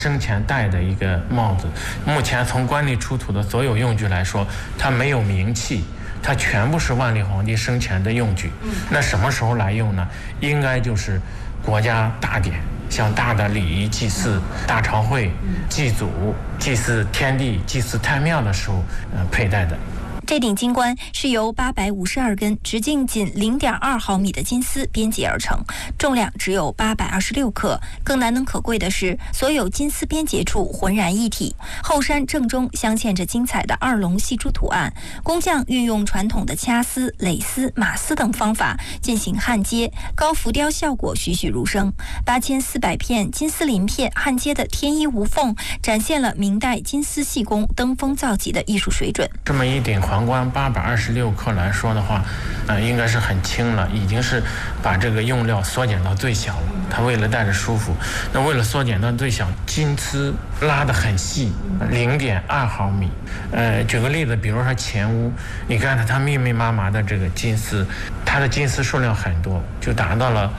生前戴的一个帽子。目前从官吏出土的所有用具来说，它没有名器，它全部是万历皇帝生前的用具。那什么时候来用呢？应该就是国家大典，像大的礼仪祭祀、大朝会、祭祖、祭祀天地、祭祀太庙的时候佩戴的。 这顶金冠是由852根直径仅0.2毫米的金丝编辑而成，重量只有826克。更难能可贵的是，所有金丝编结处浑然一体，后山正中镶嵌着精彩的2龙戏珠图案。工匠运用传统的掐丝、垒丝、马丝等方法进行焊接，高浮雕效果栩栩如生。8400片金丝鳞片焊接的天衣无缝，展现了明代金丝细工登峰造极的艺术水准。 这么一顶皇冠826克来说的话，应该是很轻了，已经是把这个用料缩减到最小了。它为了戴着舒服，那为了缩减到最小，金丝拉得很细，0.2毫米。举个例子，比如说前屋，你看它密密麻麻的这个金丝，它的金丝数量很多，就达到了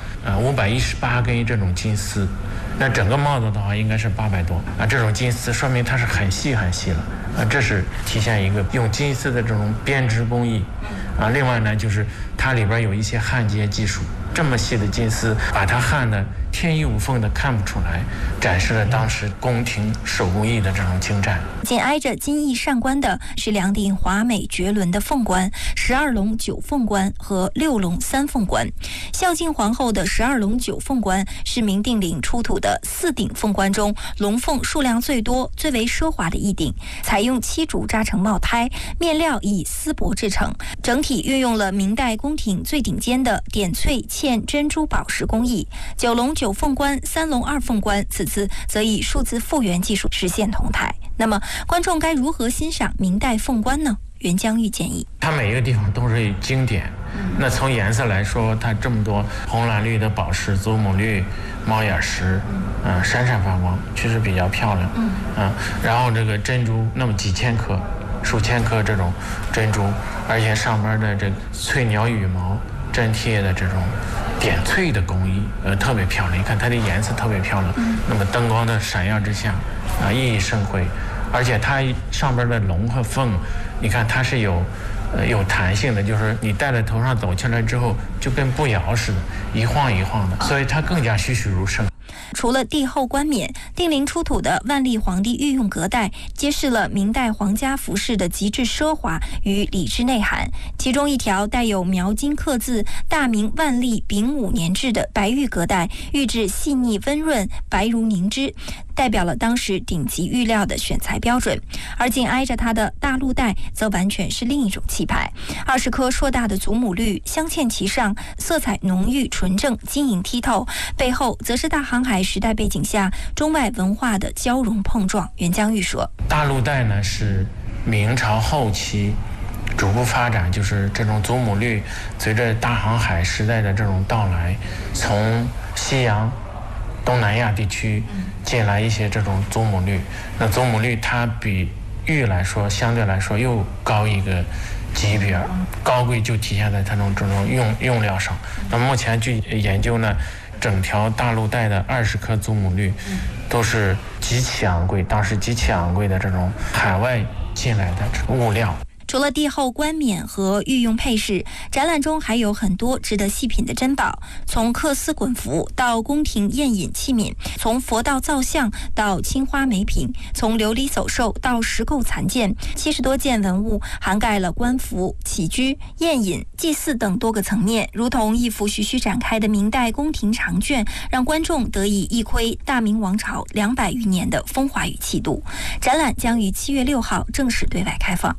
518根这种金丝。那整个帽子的话应该是800多啊，这种金丝说明它是很细很细了啊，这是体现一个用金丝的这种编织工艺啊。另外呢，就是它里边有一些焊接技术，这么细的金丝把它焊的天衣无缝的看不出来，展示了当时宫廷手工艺的这种精湛。 紧挨着金翼上冠的是2顶华美绝伦的凤冠，12龙9凤冠和6龙3凤冠。孝敬皇后的12龙9凤冠是明定陵出土的4顶凤冠中龙凤数量最多、最为奢华的一顶，采用漆竹扎成帽胎，面料以丝帛制成，整体运用了明代宫廷最顶尖的点翠嵌珍珠宝石工艺。9龙9凤冠、3龙2凤冠，此次则以数字复原技术实现同台。那么观众该如何欣赏明代凤冠呢？袁江玉建议， 它每一个地方都是经典。那从颜色来说，它这么多红蓝绿的宝石、祖母绿、猫眼石，闪闪发光，确实比较漂亮。然后这个珍珠那么几千颗、数千颗这种珍珠，而且上面的这翠鸟羽毛粘贴的这种点翠的工艺，特别漂亮。你看它的颜色特别漂亮，那么灯光的闪耀之下，熠熠生辉。而且它上边的龙和凤，你看它是有弹性的，就是你戴在头上走起来之后，就跟步摇似的，一晃一晃的，所以它更加栩栩如生。 除了帝后冠冕，定陵出土的万历皇帝御用隔带揭示了明代皇家服饰的极致奢华与礼制内涵。其中一条带有描金刻字“大明万历丙午年制”的白玉隔带，玉质细腻温润，白如凝脂，代表了当时顶级玉料的选材标准。而紧挨着它的大鹿带则完全是另一种气派，20颗硕大的祖母绿镶嵌其上，色彩浓郁纯正，晶莹剔透。背后则是大航海时代背景下中外文化的交融碰撞。袁江玉说， 大鹿带呢是明朝后期逐步发展，就是这种祖母绿随着大航海时代的这种到来，从西洋东南亚地区进来一些这种祖母绿。那祖母绿它比玉来说相对来说又高一个级别，高贵就体现在它这种用料上。那目前据研究呢，整条大鹿带的20颗祖母绿都是极其昂贵，当时极其昂贵的这种海外进来的物料。 除了帝后冠冕和御用配饰，展览中还有很多值得细品的珍宝，从缂丝滚服到宫廷宴饮器皿，从佛道造像到青花梅瓶，从琉璃走兽到石构残件，70多件文物涵盖了官服、起居、宴饮、祭祀等多个层面，如同一幅徐徐展开的明代宫廷长卷，让观众得以一窥大明王朝200余年的风华与气度。展览将于7月6号正式对外开放。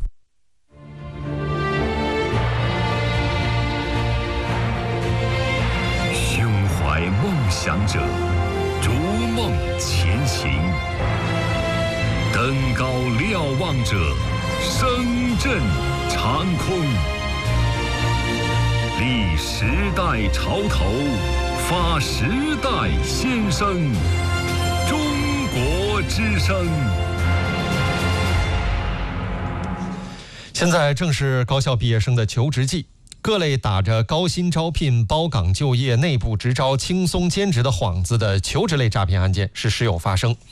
梦想者逐梦前行，登高瞭望者声震长空，立时代潮头，发时代先声，中国之声。 现在正是高校毕业生的求职季，各类打着高薪招聘、包岗就业、内部直招、轻松兼职的幌子的求职类诈骗案件是时有发生。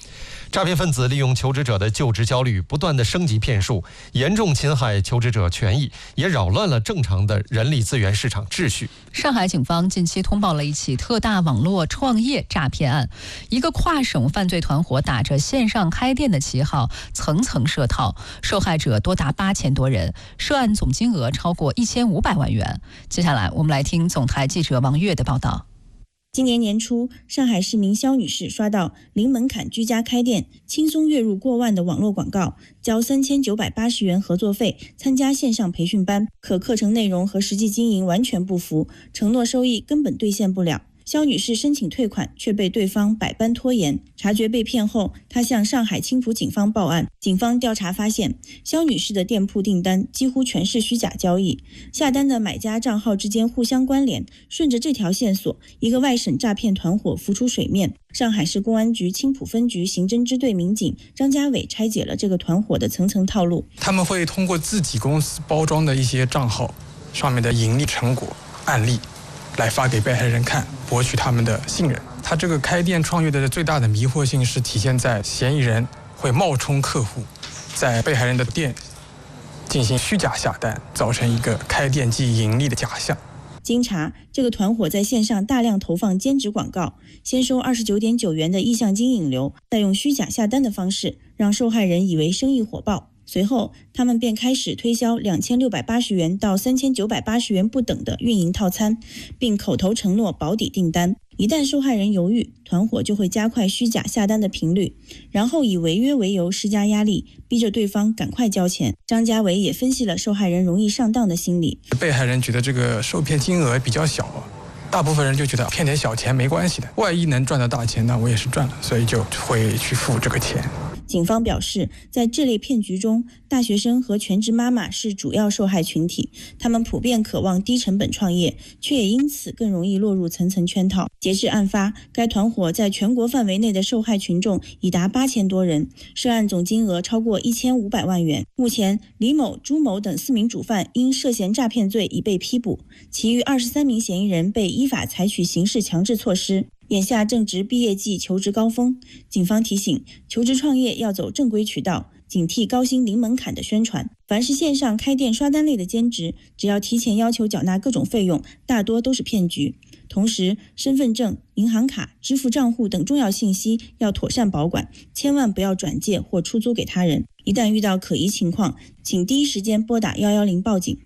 诈骗分子利用求职者的就职焦虑，不断的升级骗术，严重侵害求职者权益，也扰乱了正常的人力资源市场秩序。 上海警方近期通报了一起特大网络创业诈骗案，一个跨省犯罪团伙打着线上开店的旗号，层层设套，受害者多达8000多人，涉案总金额超过1500万元。接下来我们来听总台记者王悦的报道。 今年年初，上海市民肖女士刷到零门槛居家开店，轻松月入过万的网络广告，交3980元合作费，参加线上培训班，可课程内容和实际经营完全不符，承诺收益根本兑现不了。肖女士申请退款，却被对方百般拖延。察觉被骗后，她向上海青浦警方报案。警方调查发现，肖女士的店铺订单几乎全是虚假交易，下单的买家账号之间互相关联。顺着这条线索，一个外省诈骗团伙浮出水面。上海市公安局青浦分局刑侦支队民警张家伟拆解了这个团伙的层层套路。 他们会通过自己公司包装的一些账号上面的盈利成果案例来发给被害人看，博取他们的信任。他这个开店创业的最大的迷惑性是体现在嫌疑人会冒充客户，在被害人的店进行虚假下单，造成一个开店即盈利的假象。 经查，这个团伙在线上大量投放兼职广告，先收29.9元的意向金引流，再用虚假下单的方式让受害人以为生意火爆。随后，他们便开始推销2680元到3980元不等的运营套餐，并口头承诺保底订单。一旦受害人犹豫，团伙就会加快虚假下单的频率，然后以违约为由施加压力，逼着对方赶快交钱。张家伟也分析了受害人容易上当的心理。 被害人觉得这个受骗金额比较小，大部分人就觉得骗点小钱没关系的，万一能赚到大钱，那我也是赚了，所以就会去付这个钱。 警方表示，在这类骗局中，大学生和全职妈妈是主要受害群体，他们普遍渴望低成本创业，却也因此更容易落入层层圈套。截至案发，该团伙在全国范围内的受害群众已达8000多人，涉案总金额超过1500万元。目前，李某、朱某等4名主犯因涉嫌诈骗罪已被批捕，其余23名嫌疑人被依法采取刑事强制措施。眼下正值毕业季求职高峰，警方提醒，求职创业要走正规渠道，警惕高薪零门槛的宣传。凡是线上开店刷单类的兼职，只要提前要求缴纳各种费用，大多都是骗局。同时，身份证、银行卡、支付账户等重要信息要妥善保管，千万不要转借或出租给他人。一旦遇到可疑情况，请第一时间拨打110报警。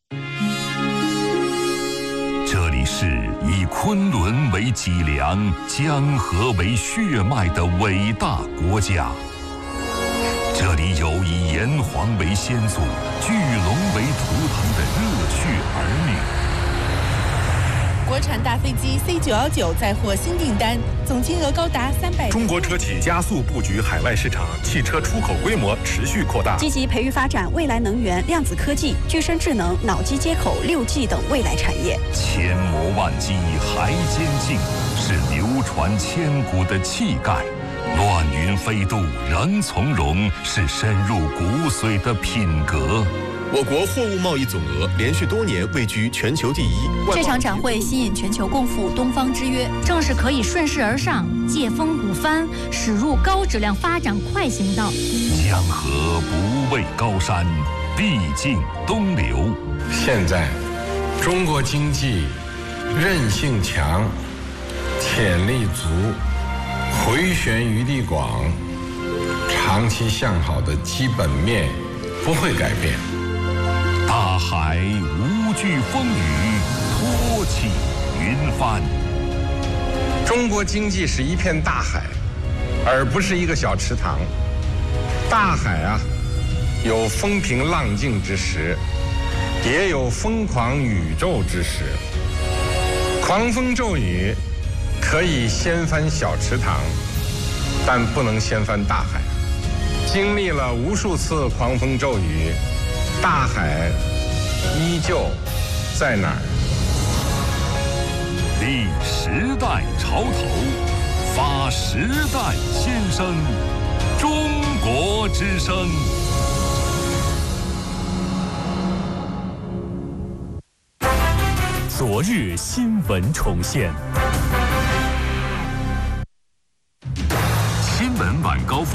这里是以昆仑为脊梁、江河为血脉的伟大国家。这里有以炎黄为先祖、巨龙为图腾的热血儿女。 国产大飞机 C919 再获新订单，总金额高达300。 中国车企加速布局海外市场，汽车出口规模持续扩大， 积极培育发展未来能源、量子科技、具身智能、脑机接口、6G 等未来产业。 千磨万击还坚劲，是流传千古的气概；乱云飞渡仍从容，是深入骨髓的品格。 我国货物贸易总额连续多年位居全球第一。 这场展会吸引全球共赴东方之约， 正是可以顺势而上，借风鼓帆，驶入高质量发展快行道。 江河不畏高山，地尽东流。 现在，中国经济韧性强，潜力足，回旋余地广，长期向好的基本面不会改变。 大海无惧风雨，托起云帆。 中国经济是一片大海，而不是一个小池塘。大海啊，有风平浪静之时，也有疯狂宇宙之时。狂风骤雨可以掀翻小池塘，但不能掀翻大海。经历了无数次狂风骤雨，大海依旧在哪儿？ 立时代潮头，发时代先声，中国之声。 昨日新闻重现，